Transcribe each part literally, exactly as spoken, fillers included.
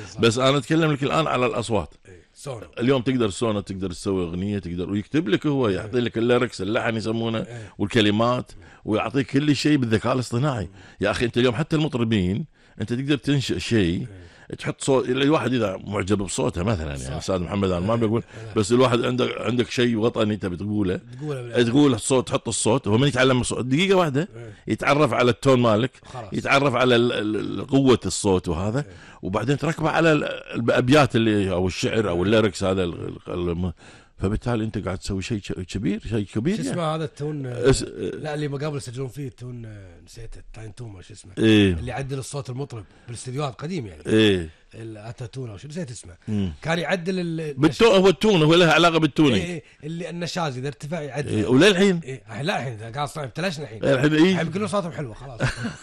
بس انا اتكلم لك الان على الاصوات. ايه سونو. اليوم تقدر سونو، تقدر تسوي اغنيه، تقدر ويكتب لك هو، يعطي لك الليركس، اللحن يسمونه، ايه. والكلمات، ويعطيك كل شيء بالذكاء الاصطناعي. يا اخي انت اليوم حتى المطربين انت تقدر تنشئ شيء، تحط صوت الواحد اذا معجب بصوته مثلا، يعني استاذ محمد انا ما بقول، بس الواحد عندك عندك شيء وطني انت بتقوله، تقول الصوت، تحط الصوت، هو من يتعلم الصوت دقيقه واحده يتعرف على التون مالك، يتعرف على قوه الصوت وهذا، وبعدين تركبه على الابيات اللي او الشعر او الليركس هذا، فبالتالي انت قاعد تسوي شيء كبير، شيء كبير. شو اسمه يعني هذا التون؟ أس... لا اللي مقابل يسجلون فيه التون، نسيته، تاين توما شو اسمه؟ إيه؟ اللي يعدل الصوت المطرب بالاستديوهات قديم يعني. ايه الاتاتون او شو نسيت اسمه. مم. كان يعدل ال... بالتون، هو التون هو له علاقه بالتوني. إيه إيه اللي النشاز اذا ارتفع يعدل. إيه وللحين إيه لا الحين قاعد صاير ابتلشنا الحين. الحين ايه الحين كلهم صوتهم حلوه خلاص.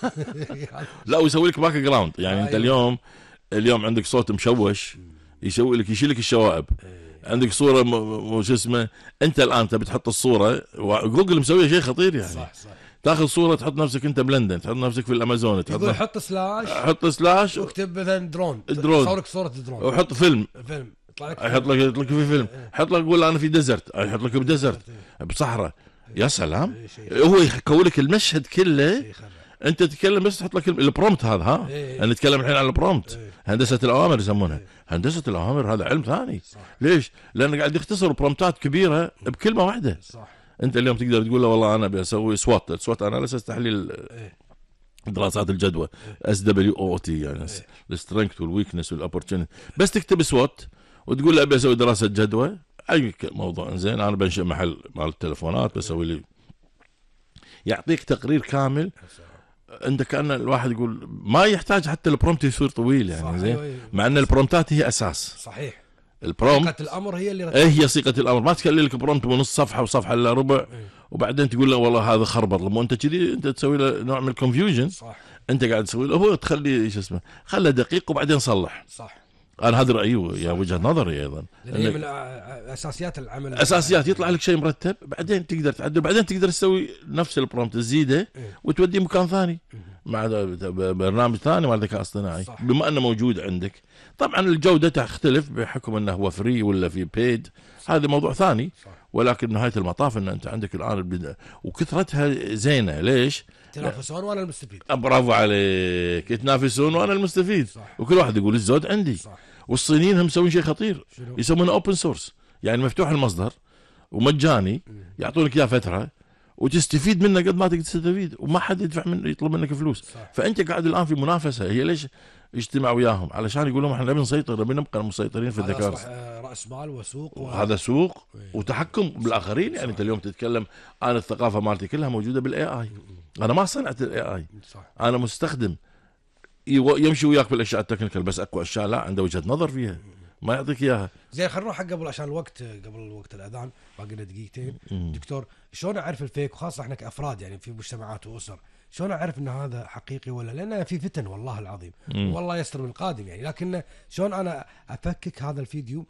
لا ويسوي لك باك جراوند، يعني انت اليوم اليوم عندك صوت مشوش، يسوي لك يشيل لك الشوائب. عندك صوره م... شو اسمه، انت الان تبي تحط الصوره، جوجل مسوي شيء خطير يعني. صح صح. تاخذ صوره تحط نفسك انت بلندن، تحط نفسك في الامازون، تحط يقول حط سلاش، حط سلاش واكتب مثلا درون، درون، صورك صوره درون، وحط فيلم فيلم يطلع لك، يحط لك يحط لك في فيلم، يحط لك يقول انا في ديزرت، يحط لك بديزرت بصحراء، يا سلام. هو يكون لك المشهد كله، انت تتكلم بس تحط لك البرومت هذا. ها إيه. انا نتكلم الحين عن البرومت، إيه. هندسه الاوامر يسمونها. إيه. هندسه الاوامر هذا علم ثاني. صح. ليش؟ لانه قاعد يختصر برومتات كبيره بكلمه واحده. صح. انت اليوم تقدر تقول له والله انا بسوي سوات سوات اناليسيس، تحليل إيه. دراسات الجدوى، اس دبليو او تي، يعني السترينث والويكنس والاوبورتونيتي، بس تكتب سوات وتقول له ابي اسوي دراسه جدوى اي موضوع، زين انا بنشئ محل مال التلفونات بسوي لي، يعطيك تقرير كامل. انت كان الواحد يقول ما يحتاج حتى البرومت يصير طويل يعني، زين، مع ان البرومتات هي اساس. صحيح. البرومت صيغه الامر هي اللي ايه، هي صيغه الامر، ما تخلي لك برومت ونص صفحه وصفحه الا ربع، إيه. وبعدين تقول له والله هذا خربط، لما انت كذي انت تسوي له نوع من الكونفيوجن. صح. انت قاعد تسوي له، هو تخلي ايش اسمه، خله دقيق وبعدين صلح. صح. انا هذا رايي يا وجهه نظري ايضا، هي من اساسيات العمل، اساسيات يطلع لك شيء مرتب، بعدين تقدر تعدل، بعدين تقدر تسوي نفس البرومت تزيده وتوديه مكان ثاني مع برنامج ثاني مع الذكاء الاصطناعي، بما انه موجود عندك. طبعا الجوده تختلف بحكم انه هو فري ولا في بيد، هذا موضوع ثاني. صح. ولكن نهايه المطاف ان انت عندك الان البدا... وكثرتها زينه. ليش؟ تنافسون وانا المستفيد. برافو عليك، يتنافسون وانا المستفيد. صح. وكل واحد يقول الزود عندي. صح. والصينيين هم مسوين شيء خطير، يسمونه اوبن سورس، يعني مفتوح المصدر ومجاني، يعطونك اياه فتره وتستفيد منه قد ما تقدر تستفيد، وما حد يدفع من يطلب منك فلوس. صح. فانت قاعد الان في منافسه. هي ليش اجتمع وياهم؟ علشان يقولون احنا نبي نسيطر، نبي نبقى مسيطرين في الذكاء. راس مال وسوق و... هذا سوق وتحكم بالاخرين. يعني انت اليوم تتكلم، انا الثقافه مالتي كلها موجوده بالاي اي. انا ما صنعت الاي اي، انا مستخدم يمشي وياك بالاشياء التكنيكال، بس اكو اشياء لا عنده وجهه نظر فيها ما يعطيك اياها. زين خلينا نروح قبل عشان الوقت، قبل وقت الاذان باقي لنا دقيقتين. دكتور شلون اعرف الفيك، وخاصه احنا كافراد يعني في مجتمعات واسر، شلون اعرف ان هذا حقيقي ولا؟ لان في فتن والله العظيم، مم. والله يستر من القادم يعني. لكن شلون انا افكك هذا الفيديو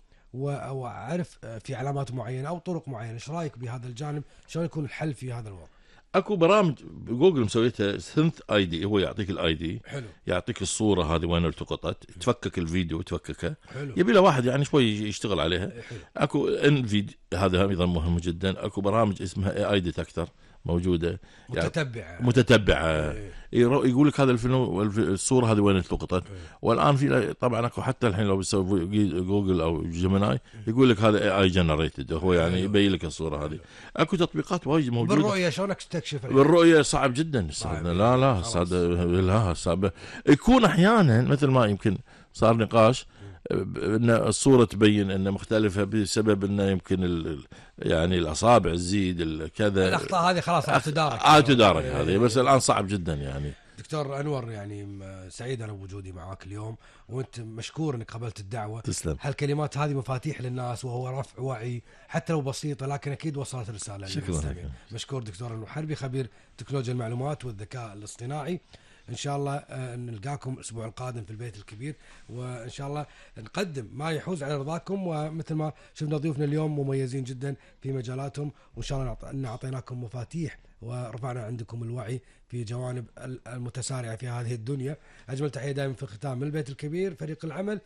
واعرف في علامات معينه او طرق معينه؟ ايش رايك بهذا الجانب؟ شلون يكون الحل في هذا الوضع؟ اكو برامج جوجل مسويتها سنث اي دي، هو يعطيك الاي دي، حلو. يعطيك الصوره هذه وين التقطت، تفكك الفيديو تفككها، يبي له واحد يعني شوي يشتغل عليها. حلو. اكو ان فيد، هذا ايضا مهم جدا. اكو برامج اسمها اي اي ديتكتور موجوده، متتبعه يعني متتبعه، ايه. يقول لك هذا الفيلم الصوره هذه وين التقطت. ايه. والان في طبعا اكو حتى الحين لو بتسوي جوجل او جيميناي يقول لك هذا اي اي جنريتد، هو يعني يبين لك الصوره هذه. اكو تطبيقات وايد موجوده. بالرؤيه شلونك تستكشف؟ بالرؤيه صعب جدا. صعب. لا لا صعب. لا صعب. يكون احيانا مثل ما يمكن صار نقاش ان الصوره تبين انها مختلفه بسبب انه يمكن ال يعني الاصابع تزيد كذا، الاخطاء هذه خلاص تدارك اه تدارك هذه، بس الان صعب جدا يعني. دكتور انور يعني سعيد انا بوجودي معاك اليوم، وانت مشكور انك قبلت الدعوه. تسلم. هالكلمات هذه مفاتيح للناس، وهو رفع وعي حتى لو بسيطه، لكن اكيد وصلت رساله للمستمعين. مشكور دكتور انور حربي، خبير تكنولوجيا المعلومات والذكاء الاصطناعي. ان شاء الله نلقاكم الاسبوع القادم في البيت الكبير، وان شاء الله نقدم ما يحوز على رضاكم. ومثل ما شفنا ضيوفنا اليوم مميزين جدا في مجالاتهم، وان شاء الله اعطيناكم مفاتيح ورفعنا عندكم الوعي في جوانب المتسارعه في هذه الدنيا. اجمل تحيه دائما في الختام من البيت الكبير، فريق العمل